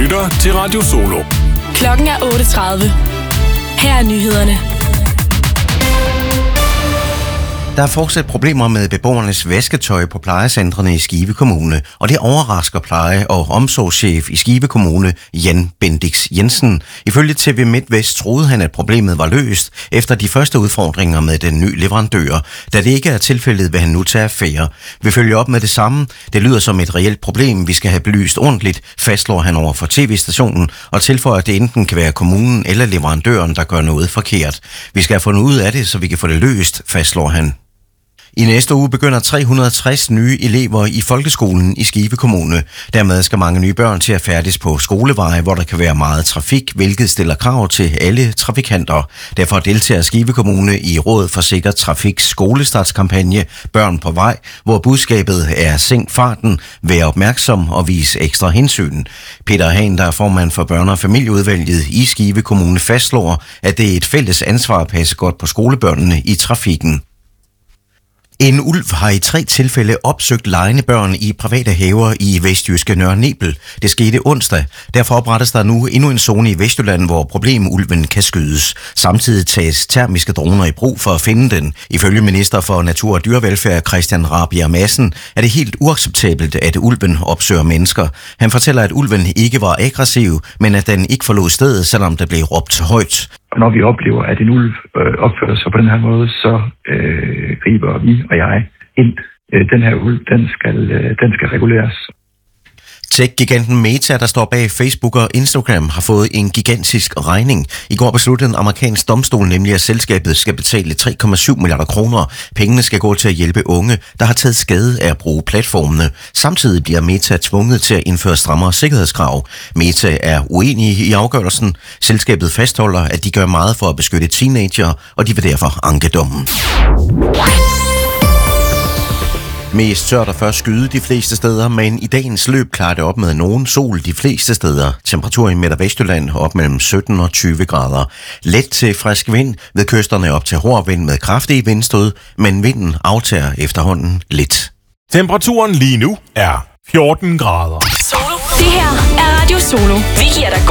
lytter til Radio Solo. Klokken er 8:30. Her er nyhederne. Der er fortsat problemer med beboernes vasketøj på plejecentrene i Skive Kommune, og det overrasker pleje- og omsorgschef i Skive Kommune, Jan Bendix Jensen. Ifølge TV MidtVest troede han, at problemet var løst efter de første udfordringer med den nye leverandør. Da det ikke er tilfældet, vil han nu tage affære. Vi følger op med det samme. Det lyder som et reelt problem, vi skal have belyst ordentligt, fastslår han over for tv-stationen, og tilføjer, at det enten kan være kommunen eller leverandøren, der gør noget forkert. Vi skal have fundet ud af det, så vi kan få det løst, fastslår han. I næste uge begynder 360 nye elever i folkeskolen i Skive Kommune. Dermed skal mange nye børn til at færdes på skoleveje, hvor der kan være meget trafik, hvilket stiller krav til alle trafikanter. Derfor deltager Skive Kommune i Råd for Sikker Trafiks skolestartskampagne Børn på Vej, hvor budskabet er sænk farten, vær opmærksom og vis ekstra hensyn. Peter Hahn, der er formand for børne- og familieudvalget i Skive Kommune, fastslår, at det er et fælles ansvar at passe godt på skolebørnene i trafikken. En ulv har i 3 tilfælde opsøgt legende børn i private haver i vestjyske Nørre Nebel. Det skete onsdag. Derfor oprettes der nu endnu en zone i Vestjylland, hvor problemulven kan skydes. Samtidig tages termiske droner i brug for at finde den. Ifølge minister for Natur og Dyrevelfærd Christian Rabjerg Madsen er det helt uacceptabelt, at ulven opsøger mennesker. Han fortæller, at ulven ikke var aggressiv, men at den ikke forlod stedet, selvom der blev råbt højt. Og når vi oplever, at en ulv opfører sig på den her måde, så griber vi og jeg ind. Den her ulv, den skal reguleres. Tech-giganten Meta, der står bag Facebook og Instagram, har fået en gigantisk regning. I går besluttede en amerikansk domstol nemlig, at selskabet skal betale 3,7 milliarder kroner. Pengene skal gå til at hjælpe unge, der har taget skade af at bruge platformene. Samtidig bliver Meta tvunget til at indføre strammere sikkerhedskrav. Meta er uenige i afgørelsen. Selskabet fastholder, at de gør meget for at beskytte teenager, og de vil derfor anke dommen. Mest tørt og først skyde de fleste steder, men i dagens løb klarer det op med nogen sol de fleste steder. Temperatur i Midt- og Vestjylland op mellem 17 og 20 grader. Let til frisk vind, ved kysterne op til hård vind med kraftige vindstød, men vinden aftager efterhånden lidt. Temperaturen lige nu er 14 grader. Solo. Det her er Radio Solo. Vi giver dig